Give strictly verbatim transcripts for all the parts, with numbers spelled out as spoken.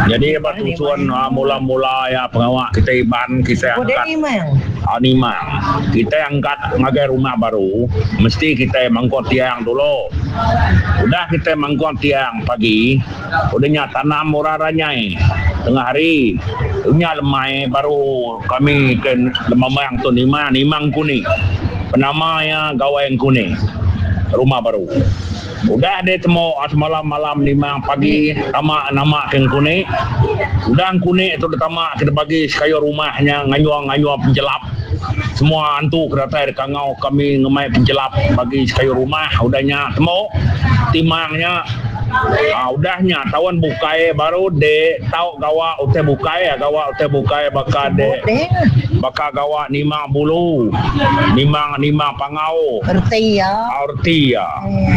Jadi batusuan uh, mula-mula ya pengawak kita iban kita angkat animang. Kita angkat ngagai rumah baru, mesti kita mangkot tiang dulu. Udah kita mangkot tiang pagi, udahnya tanam muraranya tengah hari. Unya lemai baru kami ke lemah yang tu lima, nimang kuning. Penamanya gawai yang kuning. Rumah baru. Udah dia temu semalam-malam lima pagi tamak nama keng kuning. Udah kuning itu tamak kita bagi sekaya rumahnya nganyuang-nganyuang penjelap. Semua antu kereta di kangau kami ngemai penjelap bagi sekaya rumah. Udahnya temu timangnya. Ah, udahnya tawan bukai baru de tau gawa ute bukai ya gawa ute bukai baka de baka gawa nimang bulu nimang nimang pangau Artia Artia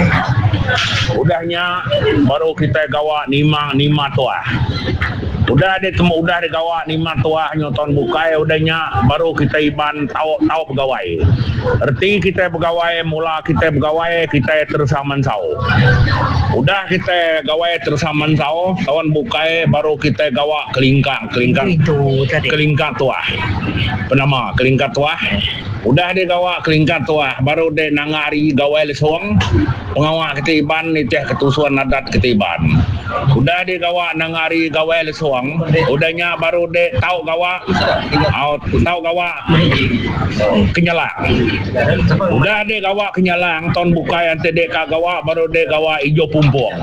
udahnya baru kita gawa nimang nima tua. Udah dia temu udah digawa lima tua nyoton bukai udahnya baru kita iban tahu tahu pegawai. Erti kita pegawai mula kita pegawai kita terus amansau. Udah kita gawai terus amansau tawan bukai baru kita gawa kelingkang kelingkang itu tadi kelingkang tua. Penama kelingkang tua. Udah dia gawa kelingkang tua baru dia nangari gawai lesuang pengawak kita iban itu ketusuan adat kita iban. Udah dia gawa nangari gawai lesuang udahnya baru de tahu gawa tahu gawa kenyalang. Udah de gawa kenyalang ton bukai ante de ka gawa baru de gawa ijo pumpuang.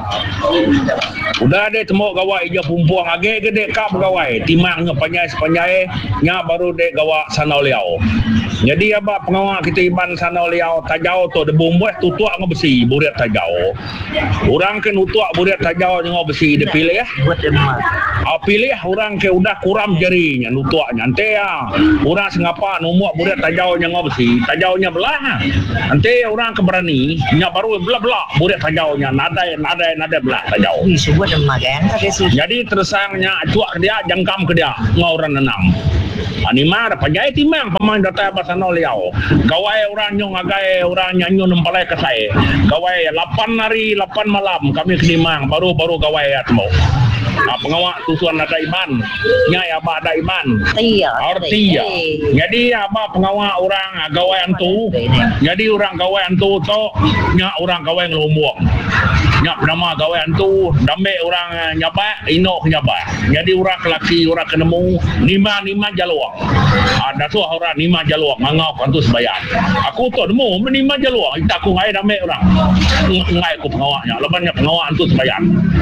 Udah de temu gawa ijo pumpuang age gede ka pegawai timangnya panyai sepanyai nya baru de gawa sanau liau. Jadi apa pengawak kita iban sanau liau tajau tu de bumbuh tutuak ngobesi buret tajau. Orang ke nutuak buret tajau ngobesi de pilih ya. Oh, pilih orang ke udah kuram jarinya nutuaknya ante ya orang sengapa numuk budak tajau nya ngobsi tajau nya belah ante orang keberani nya baru belah-belah budak tajau nya nada nada nada belah tajau disebut magang jadi tersangnya cuak dia jangkam ke dia ngauran enam animar pajai timang pemain data bahasa noliau gawai orang nyong agai orang nyanyo nempalai ke saya gawai lapan hari lapan malam kami kelimang baru baru gawai atmo. Ah, pengawak tusuan ada iman nyai apa ada iman iya artinya jadi apa pengawak orang gawai antu jadi orang gawai antu to nya orang gawai ngelumbung nya nama gawai antu dambe orang nyaba ino nyaba jadi orang laki orang kenemu lima lima jaluang ada tu orang lima jaluang ngau antu sebayar aku tu demu lima jaluang kita aku ngai dambe orang ngai aku pengawaknya lebannya pengawak antu sebayar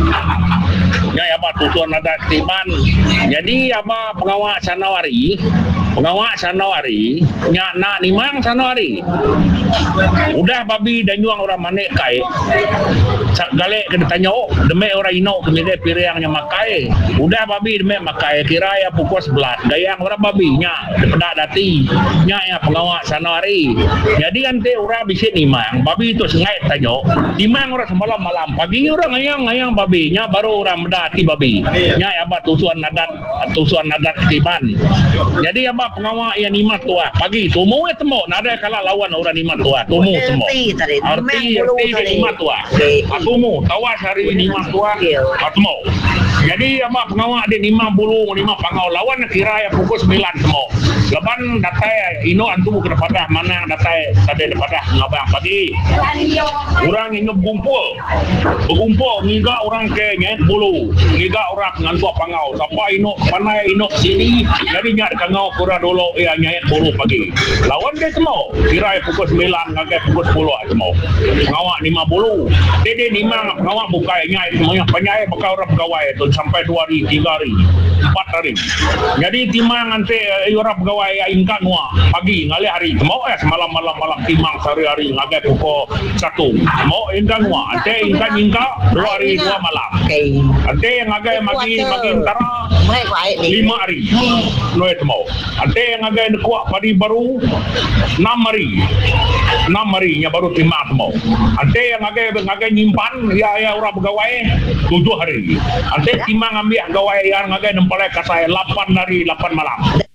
nyai apa tutuan adat timan. Jadi apa pengawak sanawari pengawak sanawari nya nak nimang sanawari udah babi dan juang orang manek kai galek kena tanya oh demek orang ino kemide piriangnya makai udah babi demek makai kira ya pukul sebelas gayang orang babi nya pedak dati nya ya pengawak sanawari jadi ante orang bisik nimang babi itu sengai tanya nimang orang semalam malam pagi orang ngayang-ngayang babi nya baru orang mendati babi nya ya apa tusuan adat tusuan adat tiban. Jadi apa pengawak yang lima tua pagi tumu eh temu nada kala lawan orang lima tua tumu temu arti arti lima tua tumu tawas hari lima tua temu. Jadi apa pengawak di lima puluh lima pangau lawan kira ya pukul sembilan temu leban datai ino antu ke depan mana datai tadi depan ngabang pagi orang yang berkumpul berkumpul ngiga orang ke nyet bulu ngiga orang ngantuk pangau sampai ino mana ino sini jadi nyat kangau kurang dulu ya nyet bulu pagi lawan dia temu kira pukul sembilan ngagai pukul sepuluh temu pengawak lima puluh jadi lima pengawak bukai nyat semuanya penyai bakal orang pegawai itu sampai dua hari tiga hari empat hari jadi timang nanti orang pegawai ya ingkat nuah pagi ngali hari mau eh semalam malam malam timang sehari-hari ngagai pukul satu mau ingkat nuah ante ingkat ingkat dua hari dua malam ante yang ngagai magi magi antara lima hari no itu mau ante yang ngagai kuat padi baru enam hari enam hari nya baru timang mau ante yang ngagai ngagai nyimpan ya ya orang pegawai tujuh hari ante timang ambil gawai yang ngagai nempalai kasai lapan hari lapan malam